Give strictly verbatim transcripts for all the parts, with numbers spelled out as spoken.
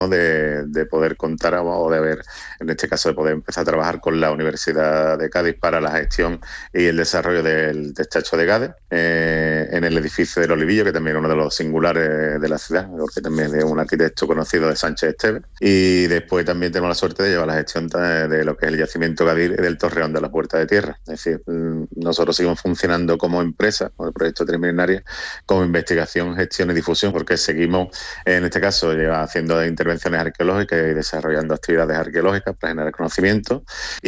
De, de poder contar o de ver, en este caso, de poder empezar a trabajar con la Universidad de Cádiz para la gestión y el desarrollo del despacho de Gade eh, en el edificio del Olivillo, que también es uno de los singulares de la ciudad, porque también es un arquitecto conocido de Sánchez Esteves. Y después también tenemos la suerte de llevar la gestión de lo que es el yacimiento Gadir del Torreón de la Puerta de Tierra. Es decir, nosotros seguimos funcionando como empresa, como el proyecto Triminaria, como investigación, gestión y difusión, porque seguimos, en este caso, haciendo intervenciones arqueológicas y desarrollando actividades arqueológicas para generar conocimiento,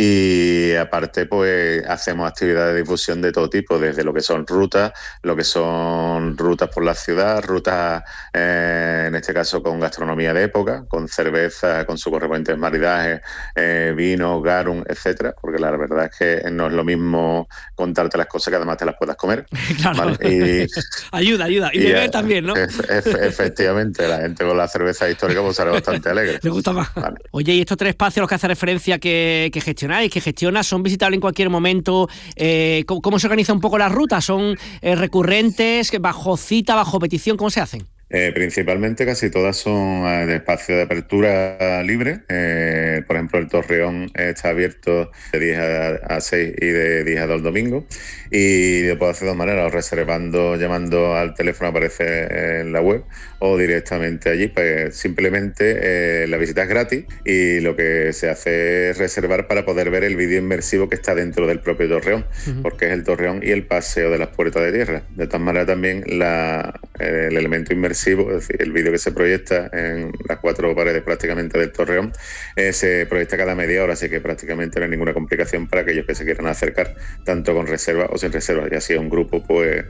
y aparte pues hacemos actividades de difusión de todo tipo, desde lo que son rutas, lo que son rutas por la ciudad, rutas eh, en este caso con gastronomía de época, con cerveza, con su correspondiente maridaje, eh, vino, garum, etcétera, porque la verdad es que no es lo mismo contarte las cosas que además te las puedas comer. Claro. ¿Vale? Y, ayuda, ayuda. Y, y beber también, ¿no? Ef- ef- efectivamente, la gente con la cerveza histórica pues sale bastante alegre. Le gusta más. Vale. Oye, y estos tres espacios a los que hace referencia que, que gestionáis, que gestionas, ¿son visitables en cualquier momento? Eh, ¿cómo, ¿Cómo se organiza un poco las rutas? ¿Son eh, recurrentes, bajo cita, bajo petición? ¿Cómo se hacen? Eh, principalmente casi todas son eh, de espacio de apertura libre. Eh, por ejemplo, el Torreón está abierto de diez a seis y de diez a dos el domingo. Y lo puedo hacer de dos maneras, o reservando, llamando al teléfono, aparece en la web, o directamente allí. Pues simplemente eh, la visita es gratis y lo que se hace es reservar para poder ver el vídeo inmersivo que está dentro del propio Torreón, uh-huh. porque es el Torreón y el paseo de las Puertas de Tierra. De tal manera también la, el elemento inmersivo, es decir, el vídeo que se proyecta en las cuatro paredes prácticamente del Torreón, eh, se proyecta cada media hora, así que prácticamente no hay ninguna complicación para aquellos que se quieran acercar, tanto con reserva o sin reserva. Y así a un grupo pues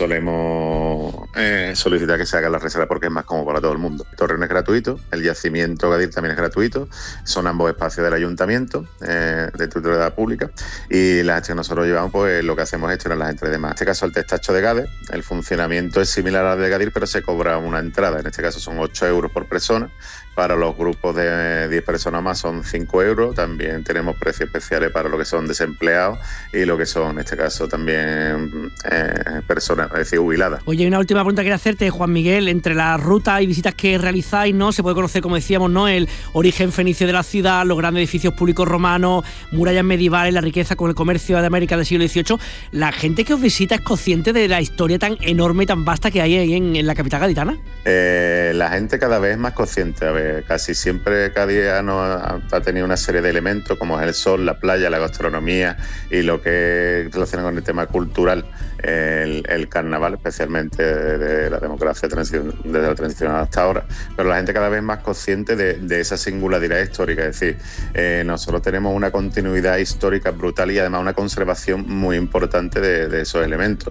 solemos eh, solicitar que se haga la reserva porque es más cómodo para todo el mundo. El Torreón es gratuito, el yacimiento Gadir también es gratuito, son ambos espacios del ayuntamiento eh, de titularidad pública, y la gestión que nosotros llevamos, pues lo que hacemos es gestionar las entre demás. En este caso el testacho de Gade, el funcionamiento es similar al de Gadir, pero se cobra una entrada, en este caso son ocho euros por persona. Para los grupos de diez personas más son cinco euros. También tenemos precios especiales para lo que son desempleados y lo que son, en este caso, también eh, personas, es decir, jubiladas. Oye, una última pregunta que quería hacerte, Juan Miguel. Entre las rutas y visitas que realizáis, ¿no? Se puede conocer, como decíamos, ¿no? El origen fenicio de la ciudad, los grandes edificios públicos romanos, murallas medievales, la riqueza con el comercio de América del siglo dieciocho. ¿La gente que os visita es consciente de la historia tan enorme y tan vasta que hay ahí en, en la capital gaditana? Eh, la gente cada vez es más consciente. A ver, casi siempre Cádiz ha, ha tenido una serie de elementos como es el sol, la playa, la gastronomía y lo que es relacionado con el tema cultural, el, el carnaval, especialmente de, de la democracia transición, desde la transición hasta ahora. Pero la gente cada vez es más consciente de, de esa singularidad histórica. Es decir, eh, nosotros tenemos una continuidad histórica brutal y además una conservación muy importante de, de esos elementos.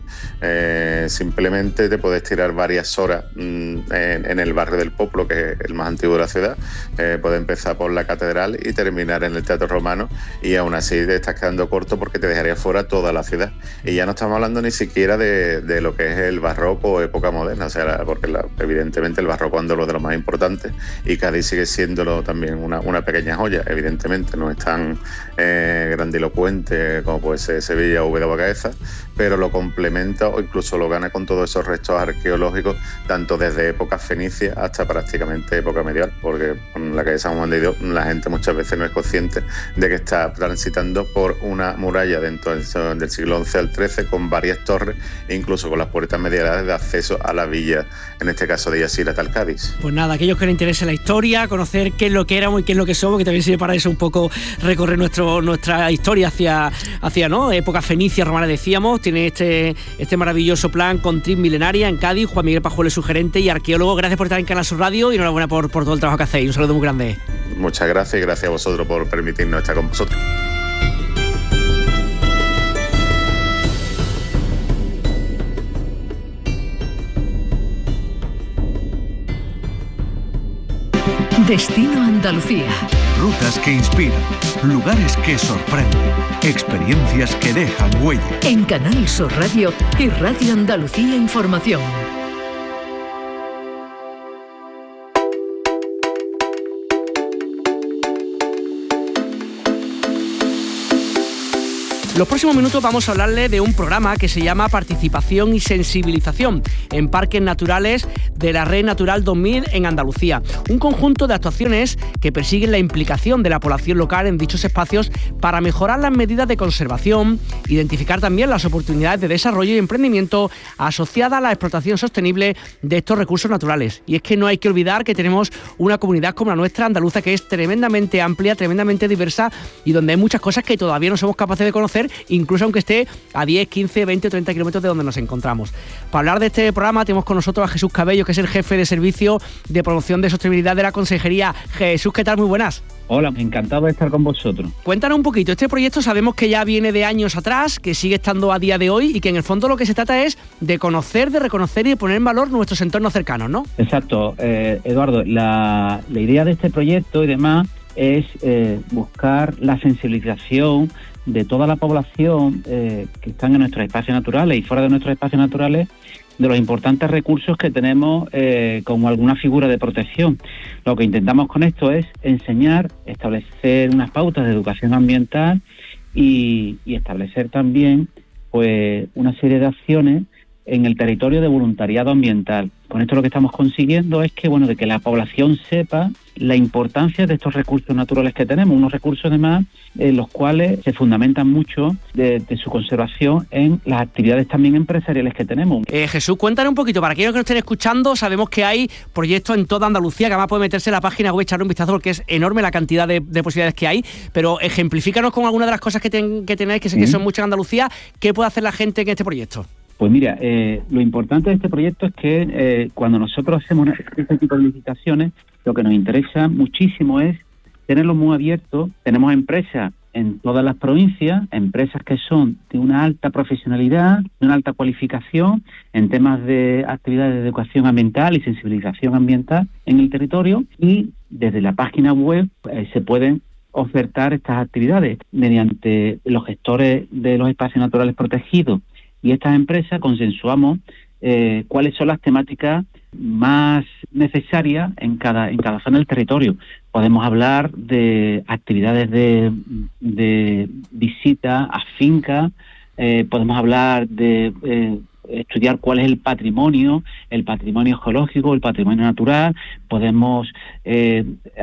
Eh, simplemente te puedes tirar varias horas mmm, en, en el barrio del Poplo, que es el más antiguo de la ciudad. Eh, puede empezar por la catedral y terminar en el Teatro Romano, y aún así te estás quedando corto porque te dejaría fuera toda la ciudad. Y ya no estamos hablando ni siquiera de, de lo que es el barroco o época moderna, o sea, la, porque la, evidentemente el barroco es uno de los más importantes y Cádiz sigue siéndolo también una, una pequeña joya. Evidentemente no es tan eh, grandilocuente como puede ser Sevilla o Úbeda o Baeza, pero lo complementa o incluso lo gana con todos esos restos arqueológicos, tanto desde época fenicia hasta prácticamente época medieval, porque con la calle San Juan de Dios la gente muchas veces no es consciente de que está transitando por una muralla dentro del, del siglo once al trece con varias torres, incluso con las puertas medievales de acceso a la villa, en este caso de Yasira tal Cádiz. Pues nada, aquellos que les interese la historia, conocer qué es lo que éramos y qué es lo que somos, que también sirve para eso un poco recorrer nuestro, nuestra historia hacia, hacia ¿no? época fenicia, romana, decíamos. Tiene este, este maravilloso plan con Trip Milenaria en Cádiz. Juan Miguel Pajuelo es su gerente y arqueólogo. Gracias por estar en Canal Sur Radio y enhorabuena por, por todo el trabajo que hacéis. Un saludo muy grande. Muchas gracias y gracias a vosotros por permitirnos estar con vosotros. Destino Andalucía. Rutas que inspiran, lugares que sorprenden, experiencias que dejan huella. En Canal Sur Radio y Radio Andalucía Información. Los próximos minutos vamos a hablarle de un programa que se llama Participación y Sensibilización en Parques Naturales de la Red Natural dos mil en Andalucía. Un conjunto de actuaciones que persiguen la implicación de la población local en dichos espacios para mejorar las medidas de conservación, identificar también las oportunidades de desarrollo y emprendimiento asociadas a la explotación sostenible de estos recursos naturales. Y es que no hay que olvidar que tenemos una comunidad como la nuestra, andaluza, que es tremendamente amplia, tremendamente diversa y donde hay muchas cosas que todavía no somos capaces de conocer, incluso aunque esté a diez, quince, veinte o treinta kilómetros de donde nos encontramos. Para hablar de este programa tenemos con nosotros a Jesús Cabello, que es el jefe de servicio de promoción de sostenibilidad de la Consejería. Jesús, ¿qué tal? Muy buenas. Hola, encantado de estar con vosotros. Cuéntanos un poquito, este proyecto sabemos que ya viene de años atrás, que sigue estando a día de hoy y que en el fondo lo que se trata es de conocer, de reconocer y de poner en valor nuestros entornos cercanos, ¿no? Exacto, eh, Eduardo, la, la idea de este proyecto y demás es eh, buscar la sensibilización de toda la población eh, que están en nuestros espacios naturales y fuera de nuestros espacios naturales, de los importantes recursos que tenemos eh, como alguna figura de protección. Lo que intentamos con esto es enseñar, establecer unas pautas de educación ambiental y, y establecer también pues una serie de acciones en el territorio de voluntariado ambiental. Con esto lo que estamos consiguiendo es que, bueno, de que la población sepa la importancia de estos recursos naturales que tenemos, unos recursos además en los cuales se fundamentan mucho de, de su conservación en las actividades también empresariales que tenemos. Eh, Jesús, cuéntanos un poquito, para aquellos que nos estén escuchando, sabemos que hay proyectos en toda Andalucía, que además puede meterse en la página web, echarle un vistazo porque es enorme la cantidad de, de posibilidades que hay, pero ejemplifícanos con alguna de las cosas que, ten, que tenéis, que sé que son muchas en Andalucía. ¿Qué puede hacer la gente en este proyecto? Pues mira, eh, lo importante de este proyecto es que eh, cuando nosotros hacemos este tipo de licitaciones, lo que nos interesa muchísimo es tenerlo muy abierto. Tenemos empresas en todas las provincias, empresas que son de una alta profesionalidad, de una alta cualificación en temas de actividades de educación ambiental y sensibilización ambiental en el territorio, y desde la página web eh, se pueden ofertar estas actividades mediante los gestores de los espacios naturales protegidos. Y estas empresas consensuamos eh, cuáles son las temáticas más necesarias en cada en cada zona del territorio. Podemos hablar de actividades de, de visita a fincas, eh, podemos hablar de eh, estudiar cuál es el patrimonio, el patrimonio geológico, el patrimonio natural. Podemos eh,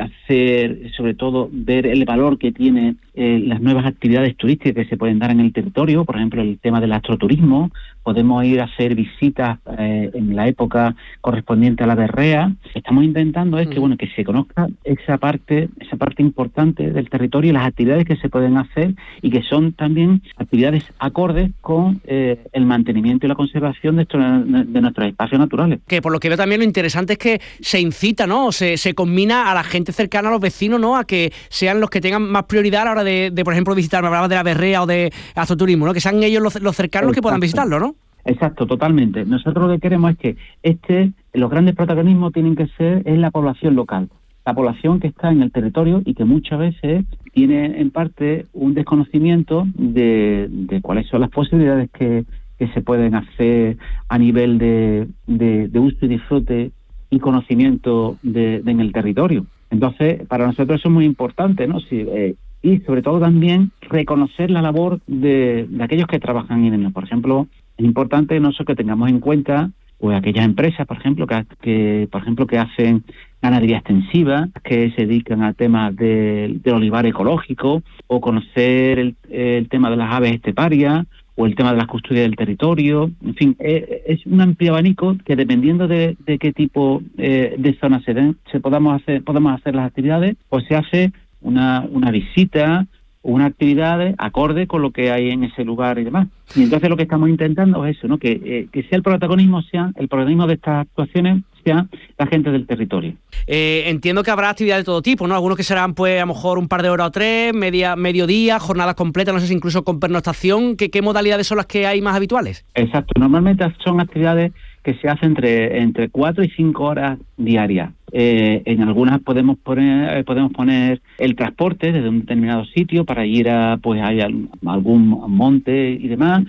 hacer, sobre todo, ver el valor que tiene eh, las nuevas actividades turísticas que se pueden dar en el territorio, por ejemplo, el tema del astroturismo. Podemos ir a hacer visitas eh, en la época correspondiente a la berrea. Estamos intentando es que, bueno, que se conozca esa parte, esa parte importante del territorio y las actividades que se pueden hacer y que son también actividades acordes con eh, el mantenimiento y la conservación de, estos, de nuestros espacios naturales. Que por lo que veo también lo interesante es que se incita, ¿no? Se, se combina a la gente cercana, a los vecinos, ¿no? A que sean los que tengan más prioridad a la hora de, de por ejemplo, visitar, me hablabas de la berrea o de astroturismo, ¿no? Que sean ellos los, los cercanos Exacto. que puedan visitarlo, ¿no? Exacto, totalmente. Nosotros lo que queremos es que este, los grandes protagonismos tienen que ser en la población local, la población que está en el territorio y que muchas veces tiene en parte un desconocimiento de, de cuáles son las posibilidades que, que se pueden hacer a nivel de, de, de uso y disfrute y conocimiento de, de en el territorio. Entonces, para nosotros eso es muy importante, ¿no? Si, eh, y sobre todo también reconocer la labor de, de aquellos que trabajan en él. Por ejemplo, es importante nosotros que tengamos en cuenta pues aquellas empresas, por ejemplo, que, que por ejemplo que hacen ganadería extensiva, que se dedican a temas de, del olivar ecológico, o conocer el, el tema de las aves esteparias, o el tema de la custodia del territorio. En fin, eh, es un amplio abanico que, dependiendo de, de qué tipo eh, de zonas se den, se podamos hacer, podemos hacer las actividades, pues se hace una, una visita, una actividad acorde con lo que hay en ese lugar y demás. Y entonces lo que estamos intentando es eso, ¿no? Que, eh, que sea el protagonismo, sea el protagonismo de estas actuaciones, sea la gente del territorio. Eh, entiendo que habrá actividades de todo tipo, ¿no? Algunos que serán, pues, a lo mejor un par de horas o tres, media, mediodía, jornadas completas, no sé si incluso con pernoctación. ¿Qué, qué modalidades son las que hay más habituales? Exacto. Normalmente son actividades que se hacen entre entre cuatro y cinco horas diarias. Eh, en algunas podemos poner eh, podemos poner el transporte desde un determinado sitio para ir a pues a algún monte y demás.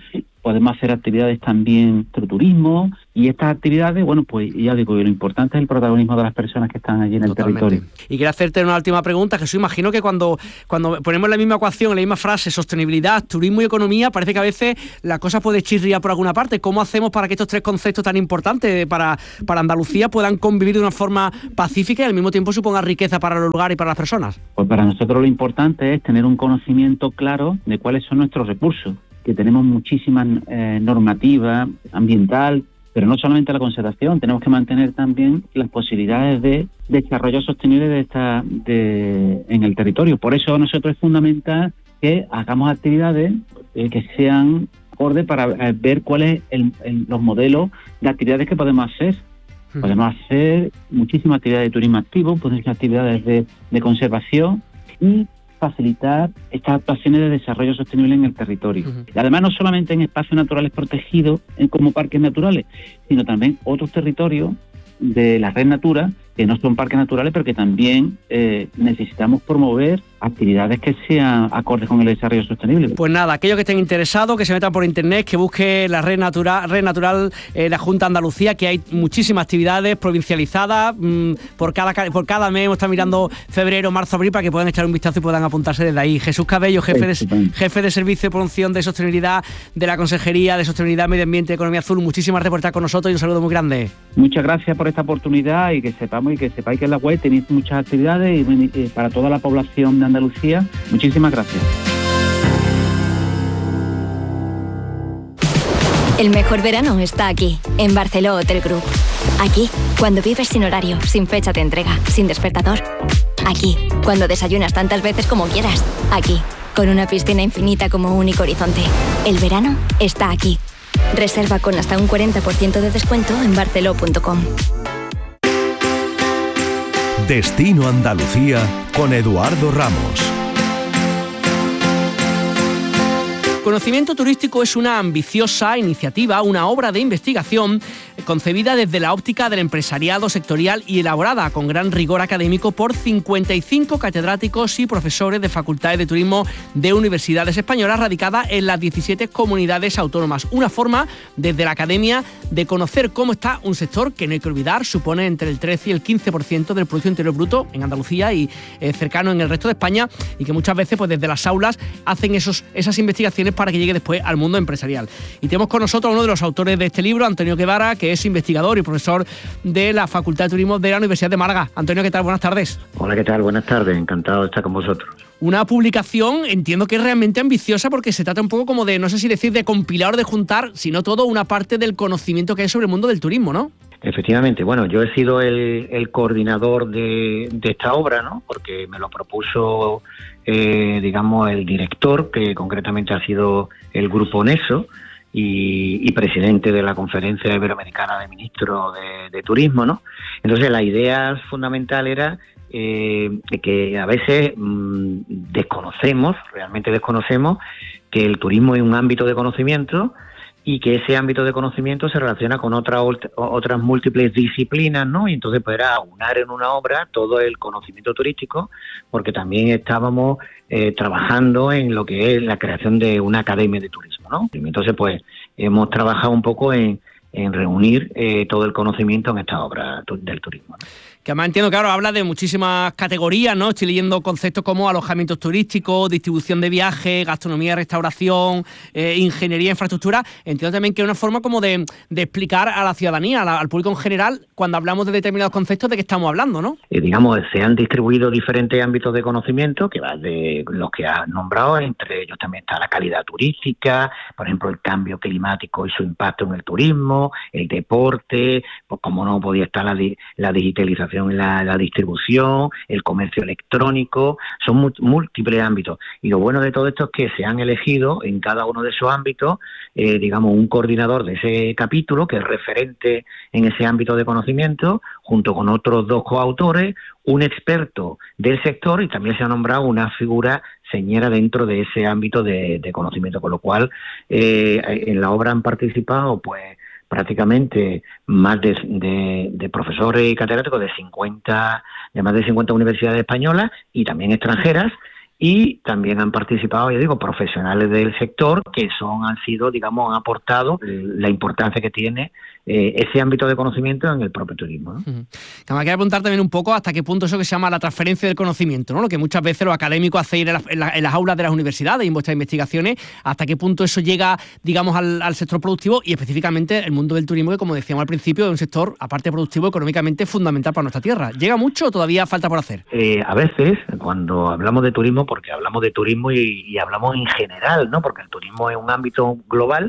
podemos hacer actividades también de turismo, y estas actividades, bueno, pues ya digo, lo importante es el protagonismo de las personas que están allí en Totalmente. el territorio. Y quiero hacerte una última pregunta, Jesús. Imagino que cuando, cuando ponemos la misma ecuación, en la misma frase, sostenibilidad, turismo y economía, parece que a veces la cosa puede chirriar por alguna parte. ¿Cómo hacemos para que estos tres conceptos tan importantes para, para Andalucía puedan convivir de una forma pacífica y al mismo tiempo supongan riqueza para los lugares y para las personas? Pues para nosotros lo importante es tener un conocimiento claro de cuáles son nuestros recursos, que tenemos muchísima eh, normativa ambiental, pero no solamente la conservación, tenemos que mantener también las posibilidades de desarrollo sostenible de esta de en el territorio. Por eso a nosotros es fundamental que hagamos actividades eh, que sean acordes para eh, ver cuáles son los modelos de actividades que podemos hacer. Podemos hacer muchísimas actividades de turismo activo, podemos hacer actividades de, de conservación y facilitar estas actuaciones de desarrollo sostenible en el territorio. Uh-huh. Y además no solamente en espacios naturales protegidos en, como parques naturales, sino también otros territorios de la red Natura que no son parques naturales, pero que también eh, necesitamos promover actividades que sean acordes con el desarrollo sostenible. Pues nada, aquellos que estén interesados, que se metan por internet, que busquen la red natural, red natural eh, la Junta de Andalucía, que hay muchísimas actividades provincializadas, mmm, por cada por cada mes, hemos estado mirando febrero, marzo, abril, para que puedan echar un vistazo y puedan apuntarse desde ahí. Jesús Cabello, jefe de, jefe de Servicio de Promoción de Sostenibilidad de la Consejería de Sostenibilidad, Medio Ambiente y Economía Azul, muchísimas gracias por estar con nosotros y un saludo muy grande. Muchas gracias por esta oportunidad y que sepamos y que sepáis que en la web tenéis muchas actividades y, y para toda la población de Andalucía. Muchísimas gracias. El mejor verano está aquí, en Barceló Hotel Group. Aquí, cuando vives sin horario, sin fecha de entrega, sin despertador. Aquí, cuando desayunas tantas veces como quieras. Aquí, con una piscina infinita como único horizonte. El verano está aquí. Reserva con hasta un cuarenta por ciento de descuento en barceló punto com. Destino Andalucía con Eduardo Ramos. Conocimiento Turístico es una ambiciosa iniciativa, una obra de investigación concebida desde la óptica del empresariado sectorial y elaborada con gran rigor académico por cincuenta y cinco catedráticos y profesores de facultades de turismo de universidades españolas radicadas en las diecisiete comunidades autónomas. Una forma desde la academia de conocer cómo está un sector que no hay que olvidar, supone entre el trece y el quince por ciento del Producto Interior Bruto en Andalucía y eh, cercano en el resto de España, y que muchas veces pues desde las aulas hacen esos, esas investigaciones para que llegue después al mundo empresarial. Y tenemos con nosotros a uno de los autores de este libro, Antonio Guevara, que es investigador y profesor de la Facultad de Turismo de la Universidad de Málaga. Antonio, ¿qué tal? Buenas tardes. Hola, ¿qué tal? Buenas tardes. Encantado de estar con vosotros. Una publicación, entiendo que es realmente ambiciosa, porque se trata un poco como de, no sé si decir de compilar o de juntar, sino todo una parte del conocimiento que hay sobre el mundo del turismo, ¿no? Efectivamente, bueno, yo he sido el, el coordinador de, de esta obra, ¿no? Porque me lo propuso, eh, digamos, el director, que concretamente ha sido el Grupo NESO, y, y presidente de la Conferencia Iberoamericana de Ministros de, de Turismo, ¿no? Entonces la idea fundamental era eh, que a veces mmm, desconocemos, realmente desconocemos, que el turismo es un ámbito de conocimiento y que ese ámbito de conocimiento se relaciona con otra, otras múltiples disciplinas, ¿no? Y entonces poder aunar en una obra todo el conocimiento turístico, porque también estábamos eh, trabajando en lo que es la creación de una academia de turismo, ¿no? Entonces, pues, hemos trabajado un poco en, en reunir eh, todo el conocimiento en esta obra del turismo, ¿no? Que además entiendo que ahora habla de muchísimas categorías, ¿no? Estoy leyendo conceptos como alojamientos turísticos, distribución de viajes, gastronomía, restauración, eh, ingeniería, infraestructura. Entiendo también que es una forma como de, de explicar a la ciudadanía, a la, al público en general, cuando hablamos de determinados conceptos, de qué estamos hablando, ¿no? Eh, digamos, se han distribuido diferentes ámbitos de conocimiento, que va de los que has nombrado, entre ellos también está la calidad turística, por ejemplo, el cambio climático y su impacto en el turismo, el deporte, pues como no podía estar la, di- la digitalización en la, la distribución, el comercio electrónico, son mu- múltiples ámbitos. Y lo bueno de todo esto es que se han elegido en cada uno de esos ámbitos, eh, digamos, un coordinador de ese capítulo, que es referente en ese ámbito de conocimiento, junto con otros dos coautores, un experto del sector, y también se ha nombrado una figura señera dentro de ese ámbito de, de conocimiento, con lo cual eh, en la obra han participado, pues, prácticamente más de, de, de profesores y catedráticos de cincuenta, de más de cincuenta universidades españolas y también extranjeras, y también han participado, ya digo, profesionales del sector que son han sido, digamos, han aportado la importancia que tiene eh, ese ámbito de conocimiento en el propio turismo, ¿no? Uh-huh. Que me quería preguntar también un poco hasta qué punto eso que se llama la transferencia del conocimiento, ¿no? Lo que muchas veces los académicos hacen en, la, en, la, en las aulas de las universidades y en vuestras investigaciones, hasta qué punto eso llega, digamos, al, al sector productivo y específicamente el mundo del turismo, que como decíamos al principio es un sector, aparte productivo, económicamente fundamental para nuestra tierra. ¿Llega mucho o todavía falta por hacer? Eh, a veces, cuando hablamos de turismo, porque hablamos de turismo y, y hablamos en general, ¿no? Porque el turismo es un ámbito global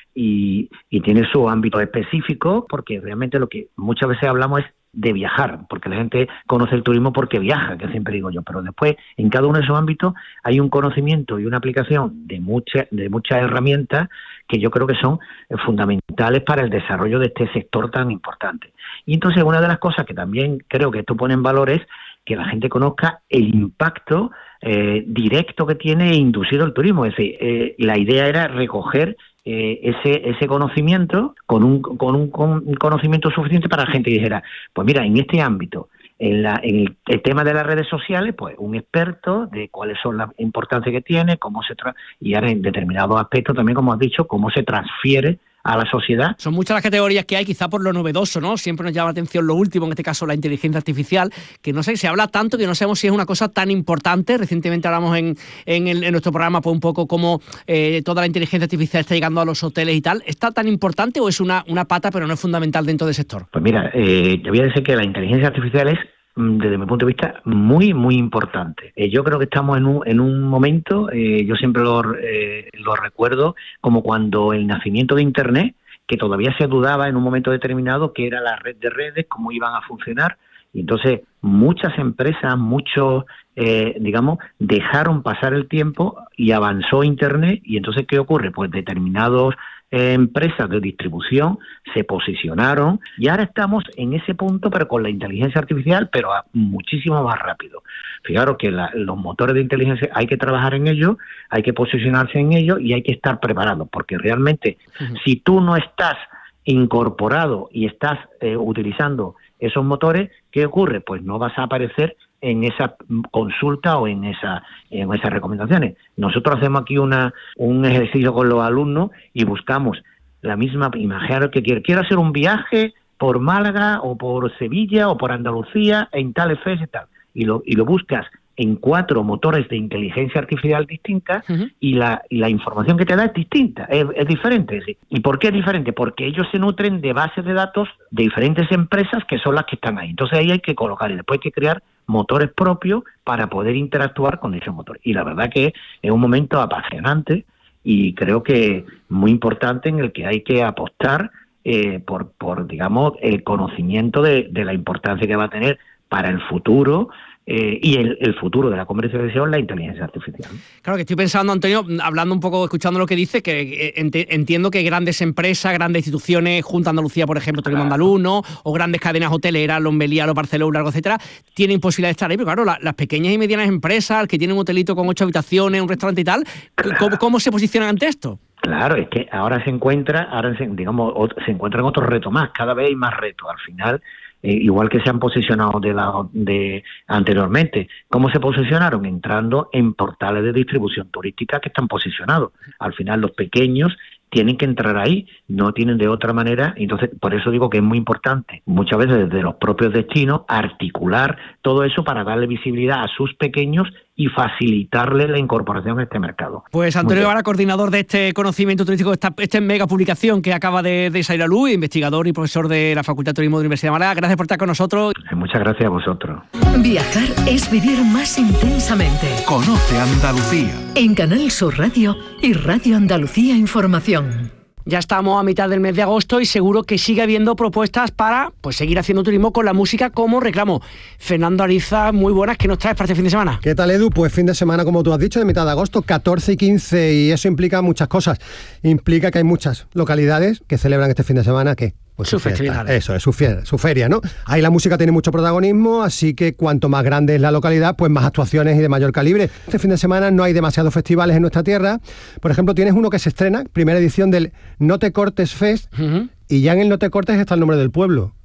y, y tiene su ámbito específico, porque realmente lo que muchas veces hablamos es de viajar, porque la gente conoce el turismo porque viaja, que siempre digo yo, pero después en cada uno de esos ámbitos hay un conocimiento y una aplicación de muchas de muchas herramientas que yo creo que son fundamentales para el desarrollo de este sector tan importante. Y entonces una de las cosas que también creo que esto pone en valor es que la gente conozca el impacto eh, directo que tiene e inducido el turismo. Es decir, eh, la idea era recoger eh, ese ese conocimiento con un, con un con un conocimiento suficiente para la gente que dijera, pues mira, en este ámbito, en, la, en el, el tema de las redes sociales, pues un experto de cuáles son las importancias que tiene, cómo se tra- y ahora en determinados aspectos también, como has dicho, cómo se transfiere a la sociedad. Son muchas las categorías que hay, quizá por lo novedoso, ¿no? Siempre nos llama la atención lo último, en este caso la inteligencia artificial, que no sé, se habla tanto que no sabemos si es una cosa tan importante. Recientemente hablamos en, en, el, en nuestro programa pues un poco cómo eh, toda la inteligencia artificial está llegando a los hoteles y tal. ¿Está tan importante o es una, una pata pero no es fundamental dentro del sector? Pues mira, eh, te voy a decir que la inteligencia artificial es, desde mi punto de vista, muy, muy importante. Eh, yo creo que estamos en un, en un momento, eh, yo siempre lo, eh, lo recuerdo, como cuando el nacimiento de Internet, que todavía se dudaba en un momento determinado qué era la red de redes, cómo iban a funcionar, y entonces muchas empresas, muchos, eh, digamos, dejaron pasar el tiempo y avanzó Internet, y entonces ¿qué ocurre? Pues determinados empresas de distribución se posicionaron y ahora estamos en ese punto, pero con la inteligencia artificial, pero a muchísimo más rápido. Fijaros que la, los motores de inteligencia hay que trabajar en ellos, hay que posicionarse en ellos y hay que estar preparados, porque realmente uh-huh. si tú no estás incorporado y estás eh, utilizando esos motores, ¿qué ocurre? Pues no vas a aparecer en esa consulta o en esa en esas recomendaciones. Nosotros hacemos aquí una un ejercicio con los alumnos y buscamos la misma imagen que quiere. Quiero hacer un viaje por Málaga o por Sevilla o por Andalucía en tales fechas y tal. Y lo, y lo buscas en cuatro motores de inteligencia artificial distintas uh-huh. y la y la información que te da es distinta, es, es diferente. ¿Sí? ¿Y por qué es diferente? Porque ellos se nutren de bases de datos de diferentes empresas que son las que están ahí. Entonces ahí hay que colocar y después hay que crear motores propios para poder interactuar con esos motores. Y la verdad que es un momento apasionante y creo que muy importante en el que hay que apostar eh, por, por, digamos, el conocimiento de, de la importancia que va a tener para el futuro Eh, y el, el futuro de la comercialización, la inteligencia artificial. Claro, que estoy pensando, Antonio, hablando un poco, escuchando lo que dice, que ent- entiendo que grandes empresas, grandes instituciones, Junta Andalucía, por ejemplo, Turismo Andaluz, ¿no? O grandes cadenas hoteleras, Lombeliá, Los Barceló, Largo, etcétera, tienen posibilidad de estar ahí, pero claro, la, las pequeñas y medianas empresas, que tienen un hotelito con ocho habitaciones, un restaurante y tal, claro. ¿cómo, cómo se posicionan ante esto? Claro, es que ahora se encuentra, ahora se, digamos, se encuentran otros retos más, cada vez hay más retos. Al final, eh, igual que se han posicionado de la de anteriormente. ¿Cómo se posicionaron? Entrando en portales de distribución turística que están posicionados. Al final los pequeños tienen que entrar ahí, no tienen de otra manera. Entonces, por eso digo que es muy importante, muchas veces desde los propios destinos, articular todo eso para darle visibilidad a sus pequeños y facilitarle la incorporación a este mercado. Pues Antonio Vara, coordinador de este conocimiento turístico, esta, esta mega publicación que acaba de, de salir a luz, investigador y profesor de la Facultad de Turismo de la Universidad de Málaga. Gracias por estar con nosotros. Muchas gracias a vosotros. Viajar es vivir más intensamente. Conoce Andalucía. En Canal Sur Radio y Radio Andalucía Información. Ya estamos a mitad del mes de agosto y seguro que sigue habiendo propuestas para pues seguir haciendo turismo con la música como reclamo. Fernando Ariza, muy buenas, ¿qué nos traes para este fin de semana? ¿Qué tal, Edu? Pues fin de semana, como tú has dicho, de mitad de agosto, catorce y quince, y eso implica muchas cosas. Implica que hay muchas localidades que celebran este fin de semana, ¿qué? Pues su su festividad. Eso, es su, fier, su feria, ¿no? Ahí la música tiene mucho protagonismo, así que cuanto más grande es la localidad, pues más actuaciones y de mayor calibre. Este fin de semana no hay demasiados festivales en nuestra tierra. Por ejemplo, tienes uno que se estrena, primera edición del No Te Cortes Fest, uh-huh. y ya en el No Te Cortes está el nombre del pueblo,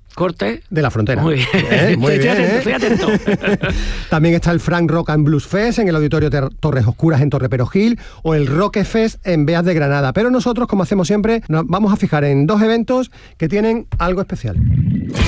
Corte de la Frontera. Muy bien, ¿Eh? Muy estoy, bien, atento, ¿eh? estoy atento. También está el Frank Rock and Blues Fest en el Auditorio Ter- Torres Oscuras en Torre Perojil o el Rock Fest en Beas de Granada. Pero nosotros, como hacemos siempre, nos vamos a fijar en dos eventos que tienen algo especial.